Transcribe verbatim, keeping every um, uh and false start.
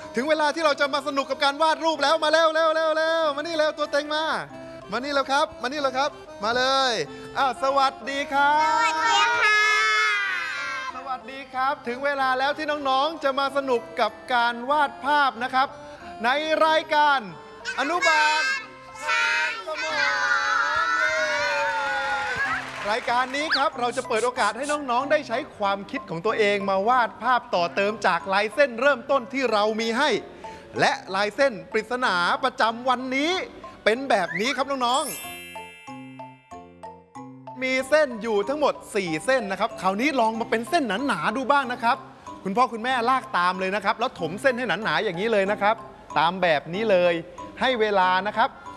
ถึงเวลาที่เราจะมาสนุกกับการวาดรูปแล้วมาเร็วเร็วเร็วเร็วมานี่เร็วตัวเต็งมามานี่แล้วครับมานี่แล้วครับมาเลยอ้าวสวัสดีครับสวัสดีค่ะสวัสดีครับถึงเวลาแล้วที่น้องๆจะมาสนุกกับการวาดภาพนะครับในรายการอนุบาลช่างสมองรายการนี้ครับเราจะเปิดโอกาสให้น้องๆได้ใช้ความคิดของตัวเองมาวาดภาพต่อเติมจากลายเส้นเริ่มต้นที่เรามีให้และลายเส้นปริศนาประจำวันนี้เป็นแบบนี้ครับน้องๆมีเส้นอยู่ทั้งหมดสี่เส้นนะครับคราวนี้ลองมาเป็นเส้นหนาๆดูบ้างนะครับคุณพ่อคุณแม่ลากตามเลยนะครับแล้วถมเส้นให้หนาๆอย่างนี้เลยนะครับตามแบบนี้เลยให้เวลานะครับ